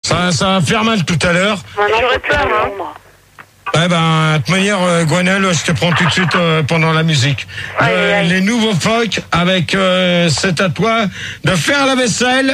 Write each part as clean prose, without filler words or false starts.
Ça va faire mal tout à l'heure. J'aurais peur, hein. Eh ben, de toute manière, Gwenelle, je te prends tout de suite pendant la musique. Les nouveaux phoques avec c'est à toi de faire la vaisselle.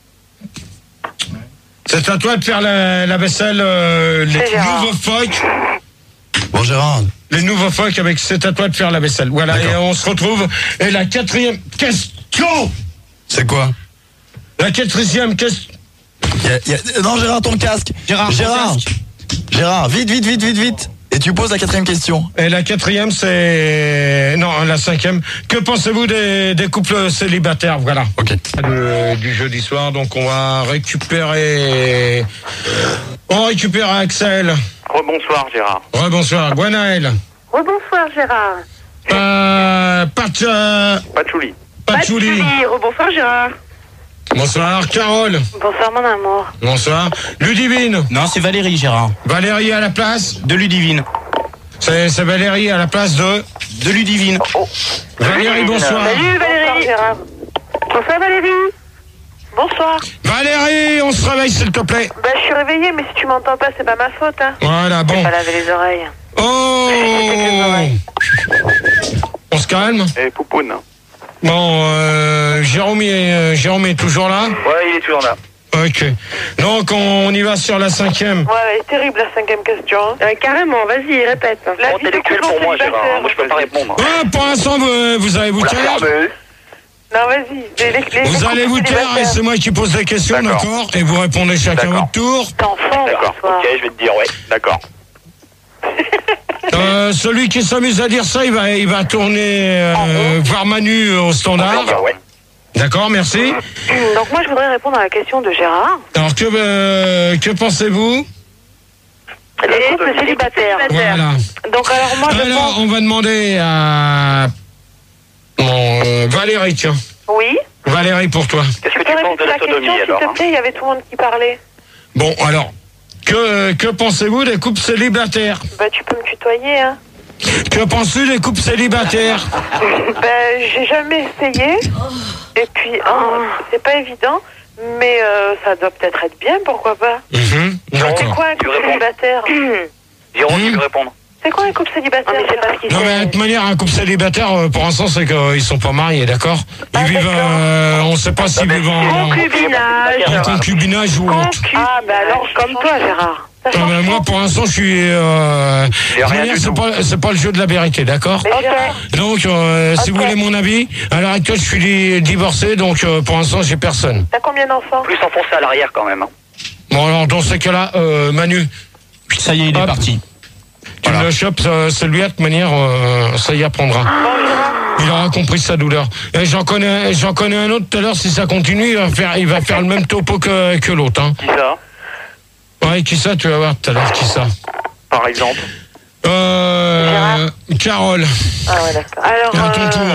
C'est à toi de faire la vaisselle, les nouveaux phoques. Bon, Gérard. Les nouveaux phoques avec c'est à toi de faire la vaisselle. Voilà, et on se retrouve. Et la 4e question. C'est quoi? La 4e question. Non, Gérard, ton casque. Gérard, vite. Et tu poses la 4e question. Et la 4e, c'est... Non, la 5e. Que pensez-vous des couples célibataires? Voilà. Ok. Du jeudi soir, donc on va récupérer... On récupère Axel. Rebonsoir, Gérard. Rebonsoir. Gwenaël. Rebonsoir, Gérard. Patchouli. Patchouli. Rebonsoir, Gérard. Bonsoir. Carole. Bonsoir, mon amour. Bonsoir. Ludivine. Non, c'est Valérie, Gérard. Valérie à la place de Ludivine. C'est Valérie à la place de Ludivine. Valérie, bonsoir. Salut, Valérie. Bonsoir, Gérard. Bonsoir, Valérie. Bonsoir. Valérie, on se réveille, s'il te plaît. Je suis réveillée, mais si tu m'entends pas, c'est pas ma faute, hein. Voilà, bon. J'ai pas lavé les oreilles. Oh. On se calme. Et Poupoune. Bon, Jérôme est toujours là? Ouais, il est toujours là. Ok. Donc, on y va sur la 5e. Ouais, c'est terrible, la 5e question. Carrément, vas-y, répète. Trop intellectuel pour moi, Gérard. Moi, je peux pas répondre. Pour l'instant, vous allez vous taire. Non, vas-y. Vous allez vous taire et c'est moi qui pose les questions, d'accord? Et vous répondez chacun votre tour. T'enfant, d'accord. Ok, je vais te dire, ouais. D'accord. Celui qui s'amuse à dire ça, il va tourner voir Manu au standard. Ouais. D'accord, merci. Donc moi, je voudrais répondre à la question de Gérard. Alors, que pensez-vous? Les couples célibataires. Voilà. Donc alors moi, je pense... on va demander à Valérie, tiens. Oui. Valérie, pour toi. Qu'est-ce que tu penses de la sodomie, alors? S'il te plaît, il y avait tout le monde qui parlait. Bon, alors, que pensez-vous des couples célibataires? Tu peux me tutoyer, hein. Que penses-tu des couples célibataires? J'ai jamais essayé. Et puis, c'est pas évident. Mais ça doit peut-être être bien, pourquoi pas. C'est quoi un couple célibataire? Jérôme, tu veux répondre? C'est quoi un couple célibataire? Mais c'est pas ce qu'il Non, mais de toute manière, un couple célibataire, pour l'instant, c'est qu'ils sont pas mariés, d'accord? Ils vivent, on sait pas s'ils vivent en concubinage ou autre. Alors, comme toi, Gérard. Moi, pour l'instant, je suis... c'est pas le jeu de la vérité, d'accord? Donc, si vous voulez mon avis, à l'heure actuelle, je suis divorcé, donc pour l'instant, j'ai personne. T'as combien d'enfants? Plus enfoncé à l'arrière, quand même. Bon, alors, dans ces cas-là, Manu... Ça y est, il est parti. Tu le chopes, celui-là, de toute manière, ça y apprendra. Il aura compris sa douleur. Et j'en connais un autre tout à l'heure, si ça continue, il va faire le même topo que l'autre. Hein. Qui ça? Ouais, qui ça, tu vas voir tout à l'heure, qui ça? Par exemple? Carole. Ah ouais, d'accord. Alors, à ton tour.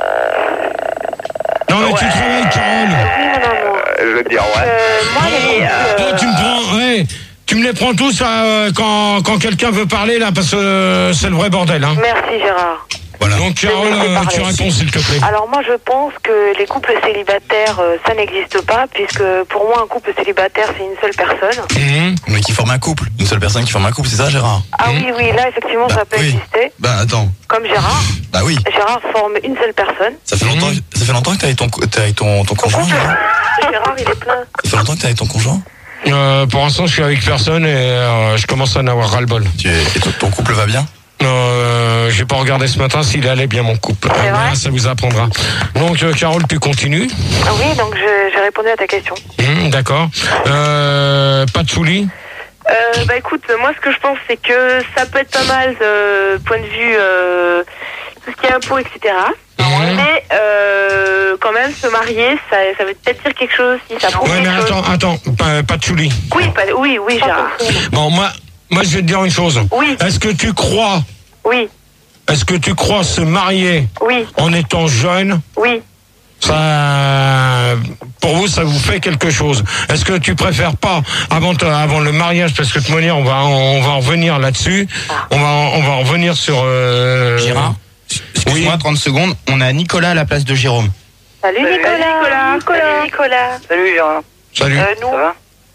Non, mais tu travailles, Carole. Oui, mon amour. Je veux dire, ouais. Tu me prends... Ouais. Tu me les prends tous quand quelqu'un veut parler, là, parce que c'est le vrai bordel. Hein. Merci, Gérard. Voilà. Donc, Carole, tu réponds, s'il te plaît. Alors, moi, je pense que les couples célibataires, ça n'existe pas, puisque pour moi, un couple célibataire, c'est une seule personne. Mais qui forme un couple. Une seule personne qui forme un couple, c'est ça, Gérard? Ah oui, là, effectivement, ça peut exister. Attends. Comme Gérard. Bah oui. Gérard forme une seule personne. Ça fait longtemps que t'es avec ton conjoint, Gérard? Gérard, il est plein. Ça fait longtemps que t'es avec ton conjoint? Pour l'instant, je suis avec personne et je commence à en avoir ras-le-bol. Et ton couple va bien? J'ai pas regardé ce matin s'il allait bien, mon couple. Voilà, ça vous apprendra. Donc, Carole, tu continues? Oui, donc j'ai répondu à ta question. D'accord. Patchouli? Écoute, moi, ce que je pense, c'est que ça peut être pas mal, point de vue, tout ce qui est impôts, etc. Mais quand même, se marier, ça veut peut-être dire quelque chose si ça prouve quelque chose. Attends, Patchouli. Oui, Gérard. Bon, moi, je vais te dire une chose. Oui. Est-ce que tu crois... Oui. Est-ce que tu crois se marier en étant jeune? Oui. Ça, pour vous, ça vous fait quelque chose. Est-ce que tu préfères pas avant le mariage, parce que de toute manière, on va revenir là-dessus. On va revenir sur Gérard. Excuse-moi, 30 secondes. On a Nicolas à la place de Jérôme. Salut Nicolas. Salut Gérard. Salut. Ça va?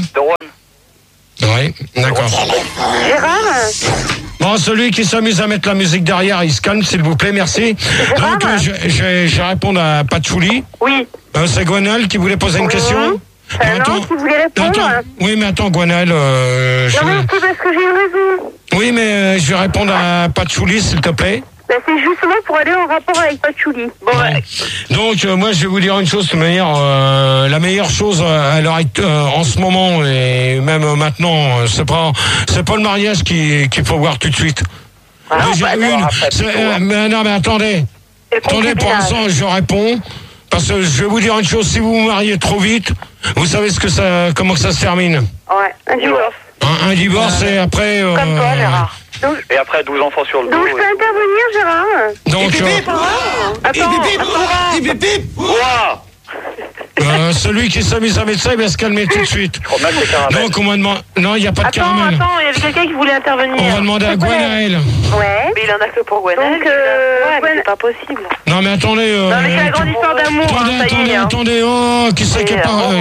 De Rouen. Oui, d'accord. Gérard Bon, celui qui s'amuse à mettre la musique derrière, il se calme, s'il vous plaît, merci. Donc, je vais répondre à Patchouli. Oui. C'est Gwenaël qui voulait poser une question. Non, qui voulait répondre. Oui, mais attends, Gwenaël. Non, mais c'est parce que j'ai une raison. Oui, mais je vais répondre à Patchouli, s'il te plaît. Ben, c'est justement pour aller en rapport avec Patchouli. Bon, ouais. Donc, moi, je vais vous dire une chose, de toute manière, la meilleure chose à l'heure en ce moment, et même maintenant, c'est pas le mariage qu'il faut voir tout de suite. Déjà mais non, mais attendez. Attendez, pour l'instant, je réponds. Parce que je vais vous dire une chose, si vous vous mariez trop vite, vous savez comment ça se termine. Ouais, un divorce. Un divorce, et après... Comme toi, Gérard. Donc, Et après 12 enfants sur le dos. donc je peux intervenir, Gérard? Donc, Attends, Ouah. celui qui s'amuse à mettre ça, il va se calmer tout de suite. Je crois même que c'est caramel. Donc, on m'a demandé... Non, il n'y a pas de caramel. Attends, il y avait quelqu'un qui voulait intervenir. On va demander à Gwenaël. Ouais. Mais il en a que pour Gwenaël. Donc, ouais, mais c'est pas possible. Non, mais attendez... Non, mais c'est la grande histoire d'amour, Attendez, oh, qui c'est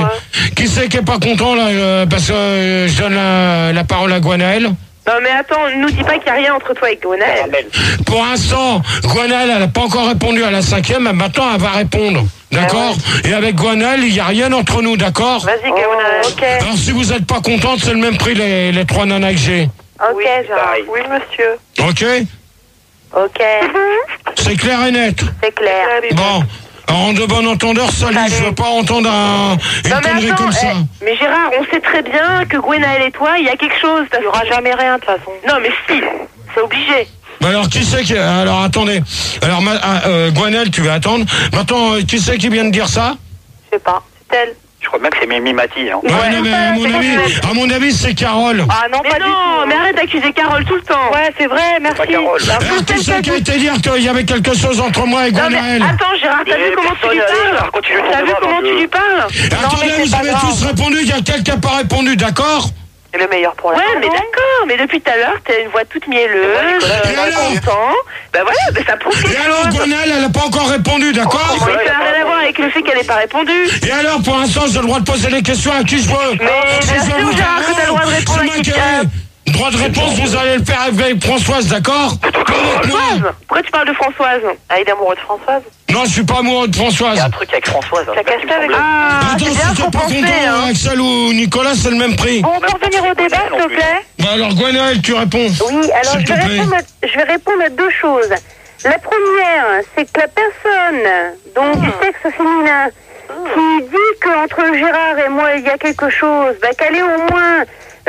qui est pas content, là, parce que je donne la parole à Gwenaël. Non, mais attends, nous dis pas qu'il n'y a rien entre toi et Gwenaël. Pour l'instant, Gwenaël, elle n'a pas encore répondu à la 5e, mais maintenant, elle va répondre. D'accord? Et avec Gwenaël, il n'y a rien entre nous, d'accord? Vas-y, Gwenaël. Ok. Alors, si vous n'êtes pas contente, c'est le même prix, les 3 nanas que j'ai. Ok, Gérard. Oui, monsieur. Ok? Ok. C'est clair et net. C'est clair. Bon. Alors, en de bon entendeur, salut, je veux pas entendre une connerie comme ça. Mais Gérard, on sait très bien que Gwenaël et toi, il y a quelque chose. Il n'y aura jamais rien, de toute façon. Non, mais si, c'est obligé. Bah alors, qui c'est qui... Alors, attendez. Alors, Gwenaël, tu vas attendre. Maintenant, qui c'est qui vient de dire ça? Je sais pas. C'est elle. Je crois même que c'est Mimi Mati. Hein. Ouais, non, mais à mon avis, c'est Carole. Ah non, Mais pas du non, tout. mais arrête d'accuser Carole tout le temps. Ouais, c'est vrai, merci. Pas Carole. Alors, qui c'est qui a été dire qu'il y avait quelque chose entre moi et Non, mais Gwenaël? attends, Gérard, t'as vu comment tu lui parles? T'as vu comment tu lui parles? Attendez, mais c'est vous pas avez grave. tous répondu, il y a quelqu'un qui n'a pas répondu, d'accord? C'est le meilleur pour la Ouais, maison. mais d'accord, mais depuis tout à l'heure, t'as une voix toute mielleuse, Et alors content. Ben voilà, ben ça prouve Et quelque alors, chose. Gwenaël, elle n'a pas encore répondu, d'accord? Mais ça n'a rien à voir avec le fait qu'elle n'ait pas répondu. Et alors, pour l'instant, j'ai le droit de poser les questions à qui je veux. Mais Si bien je veux sûr, vous Gérard, que t'as le droit de répondre à c'est qui moi qui ai le droit de réponse, vous allez le faire avec Françoise, d'accord? Pas avec moi. Françoise? Pourquoi tu parles de Françoise? Ah, il est amoureux de Françoise. Non, je suis pas amoureux de Il y Françoise. a un truc avec Françoise. T'as cassé avec Ah, Attends, c'est si bien t'es pas compensé, content, hein. Axel ou Nicolas, c'est le même prix. Bon, on peut revenir au débat, s'il te plaît. Bah alors, Gwenaël, tu réponds. Oui, alors S'il te plaît. je vais répondre à deux choses. La première, c'est que la personne, donc du sexe féminin, qui dit qu'entre Gérard et moi il y a quelque chose, bah, qu'elle ait au moins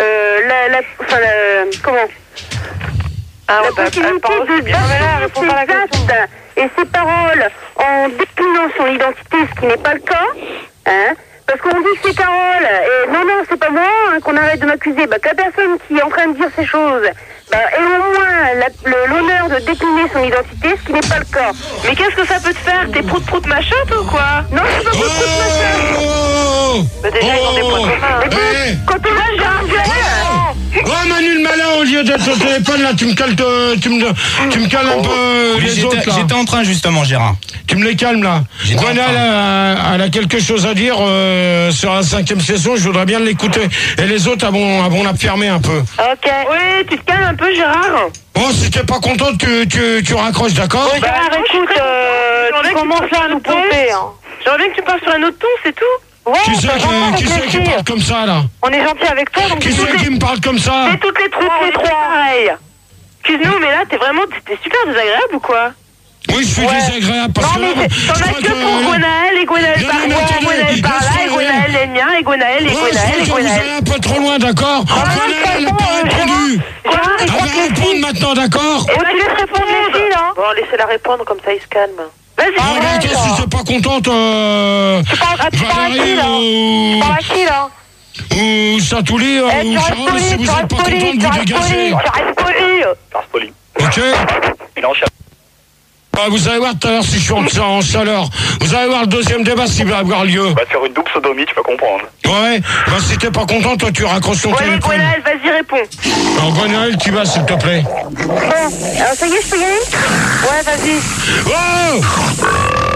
comment Ah, la ouais, bah, possibilité elle parle aussi de bien. Mais là, réponds pas à la ses question. actes et ses paroles en déclinant son identité, ce qui n'est pas le cas, hein. Parce qu'on dit que c'est Carole, et non, c'est pas moi, hein, qu'on arrête de m'accuser. Bah, que la personne qui est en train de dire ces choses, bah, ait au moins l'honneur de décliner son identité, ce qui n'est pas le cas. Mais qu'est-ce que ça peut te faire? T'es prout-prout machin, toi, ou quoi? Non, c'est pas prout-prout machin. Oh! Mais déjà, ils ont des points communs. Et puis, Eh! quand on va, j'ai un gueule. Oh Manu le malin, au lieu d'être au téléphone là, tu me cales un peu les autres là. J'étais en train justement, Gérard. Tu me les calmes là. J'étais en Gwenaël elle a quelque chose à dire sur la 5e session, je voudrais bien l'écouter. Et les autres vont la fermer un peu. Ok. Oui, tu te calmes un peu, Gérard. Bon, si t'es pas content, tu raccroches, d'accord? Oui, Gérard, écoute, tu commences là à nous pomper. Hein. J'aimerais bien que tu parles sur un autre ton, c'est tout. Ouais, Qui c'est qui parle comme ça là? On est gentil avec toi, donc Qui c'est qui me parle comme ça? C'est toutes les trois, on est pareil. Excuse-nous, mais là, t'es super désagréable ou quoi? Oui, je suis désagréable parce que là, T'en as que pour Gwenaël, et Gwenaël par là, et Gwenaël par là, et Gwenaël est le mien, et Gwenaël, et je Gwenaël, crois et que vous Gwenaël. allez un peu trop loin, d'accord? Gwenaël, elle n'a pas répondu. Gérard, Elle va répondre maintenant, d'accord? et tu laisses répondre les filles, hein. Bon, laissez-la répondre, comme ça, il se calme. Vas-y, Ah, mais attends, si t'es pas contente, Valérie ou... Par qui, là? Ou Satouli, ou Charles, si vous êtes pas contente, vous dégagez. reste poli. Par poli. Ok? Il est en chat. Bah, vous allez voir tout à l'heure si je suis en chaleur. Vous allez voir le deuxième débat s'il va avoir lieu. On va te faire une double sodomie, tu peux comprendre. Ouais, bah si t'es pas content, toi tu raccroches ton Bon, allez, téléphone. Gwenaël, vas-y, réponds. Alors Gwenaël, tu vas s'il te plaît. Bon, alors ça y est, je peux y aller? Ouais, vas-y. Oh! Bon,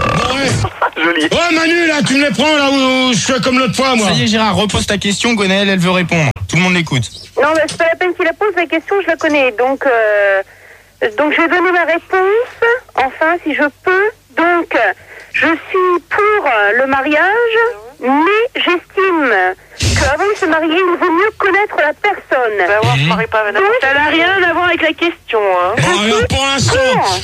Joli. Ouais, Manu, là, tu me les prends là où je fais comme l'autre fois, moi. Ça y est, Gérard, repose ta question. Gwenaëlle, elle veut répondre. Tout le monde l'écoute. Non, mais c'est pas la peine qu'il la pose, la question, je la connais. Donc je vais donner ma réponse, enfin, si je peux. Donc, je suis pour le mariage, mais j'estime qu'avant de se marier, il vaut mieux connaître la personne. Bah ouais, je parie pas avec Donc, ça n'a rien à voir avec la question, hein. Bon, alors, pour l'instant.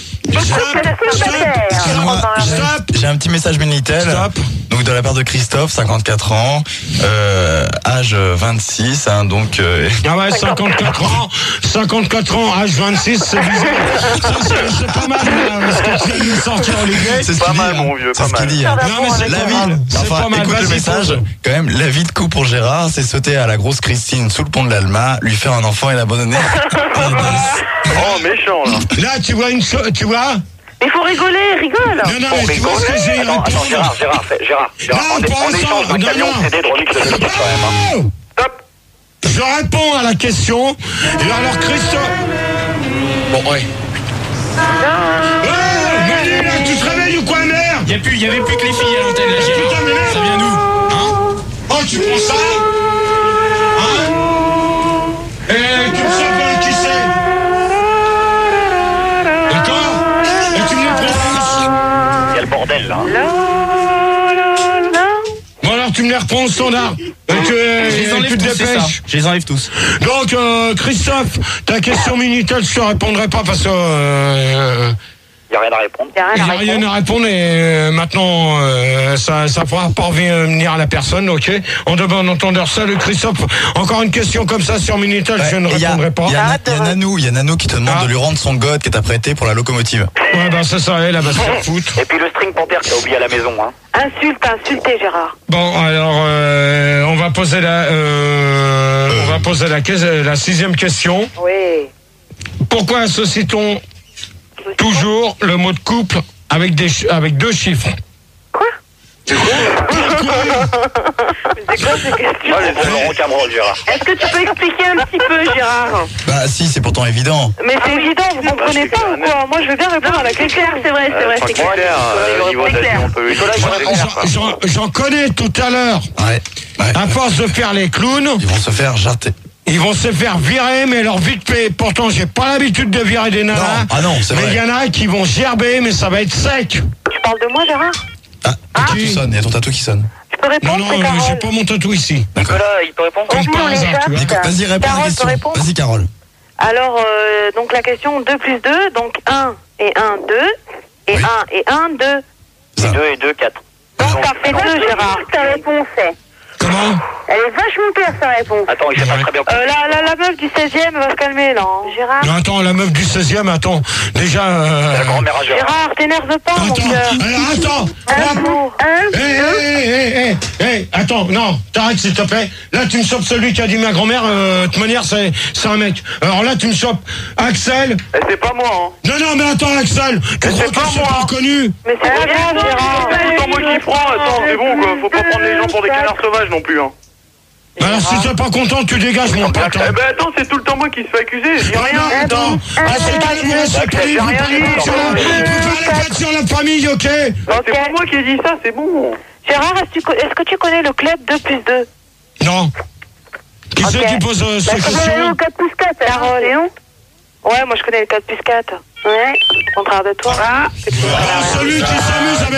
Stop. J'ai un petit message Minitel. Stop. Donc de la part de Christophe, 54 ans, âge 26, hein, donc... Ah ouais, 54 ans, âge 26, c'est bizarre. C'est pas mal, là, ce que tu viens de sortir, Olivier. c'est ce Pas qu'il mal, dit, mon vieux, c'est pas ce qu'il mal. dit. Hein. Non, mais c'est La pas vie, mal. C'est enfin, pas mal. écoute le Vas-y, message. pose. Quand même, la vie de coup pour Gérard, c'est sauter à la grosse Christine sous le pont de l'Alma, lui faire un enfant et l'abandonner. Oh, méchant, là. Là, tu vois une chose, tu vois? Il faut rigoler, rigole. Non, mais tu vois ce que j'ai Attends, Gérard, Non, pour en l'instant, échange d'un non, camion non. CD de remix de musique, quand même, hein. Oh, Stop. je réponds à la question. Et alors, Christophe. Bon, ouais. Oh, Manu, là, tu te réveilles ou quoi, merde? Il y avait plus que les filles à l'antenne, là, Gérard. Putain, mais merde. Ça vient d'où? Hein? Oh, tu prends ça? Hein? Et tu me sais qui c'est? D'accord? Et tu me les prends. Il y a le bordel, là. Bon, alors, tu me les reprends au standard. Et Je les tu enlève te tous, c'est ça. dépêches. Je les enlève tous. Donc, Christophe, ta question Minitel, je te répondrai pas parce que Il n'y a rien à répondre. il n'y a rien à répondre et maintenant, ça fera pas revenir à la personne, ok? En demande entendeur, salut Christophe. Encore une question comme ça sur Minitel, je ne Il y a répondrai pas. Nanou qui te demande Ah. de lui rendre son god qui t'a prêté pour la locomotive. Ouais, bah c'est ça, elle va se faire foutre. Et puis le string panthère que t'as oublié à la maison, hein. Insultez, Gérard. Bon, alors, on va poser la sixième question. Oui. Pourquoi associe-t-on toujours le mot de couple avec deux chiffres? Quoi? C'est quoi ces questions? Moi, les Laurent Cabrol, Gérard. Est-ce que tu peux expliquer un petit peu, Gérard? Bah si, c'est pourtant évident. Mais c'est évident, vous comprenez pas ou quoi? Moi, je veux bien répondre à la question. C'est vrai, c'est clair. Niveau C'est d'avis, clair. on peut... J'en connais tout à l'heure. Ouais. À force de faire les clowns, Ils vont se faire jarter. ils vont se faire virer, mais leur vite fait. Pourtant, j'ai pas l'habitude de virer des nanas. Non, ah non, c'est mais vrai. il y en a qui vont gerber, mais ça va être sec. Tu parles de moi, Gérard? Ah, tu sonnes, il y a ton tatou qui sonne. Tu peux Non, répondre, non, c'est Carole. j'ai pas mon tatou ici. D'accord. Là, il peut répondre. Comme par hasard, tu vois. Nico, vas-y, réponds à la Carole peut question. répondre. Vas-y, Carole. Alors, donc la question 2 plus 2, donc 1 et 1, 2, et Oui. 1 et 1, 2. Ça. 2 et 2, 4. Donc ça fait 2, Gérard. Ta réponse est. Comment? Elle est vachement claire, sa réponse. Attends, il fait pas très bien. La meuf du 16e va se calmer, là. Hein. Gérard. Non, attends, la meuf du 16e, attends. Déjà. La grand-mère à Gérard. Gérard, t'énerve pas, mon Attends, cœur. attends. Un mot. Attends, non, t'arrêtes s'il te plaît. Là, tu me chopes celui qui a dit ma grand-mère, de toute manière, c'est un mec. Alors là, tu me chopes Axel. C'est pas moi, hein. Non, mais attends, Axel. Tu crois que je suis pas reconnu? Mais c'est pas grave, Gérard. C'est tout le temps moi qui prends. Attends, c'est bon, quoi. Faut pas prendre les gens pour des canards sauvages non plus, hein. Alors, si t'es pas content, tu dégages, mon pote. Eh ben attends, c'est tout le temps moi qui se fait accuser. Je dis rien. Attends. Ah, c'est qu'à vous laisser pris, vous parlez pas sur la famille, ok? Non, c'est pas moi qui ai dit ça, c'est bon. Gérard, est-ce que tu connais le club 2 plus 2? Non. Qui c'est qui pose cette question? 4 plus 4, Carole. Léon? Ouais, moi je connais le 4 plus 4. Ouais, au contraire de toi. Celui qui s'amuse avec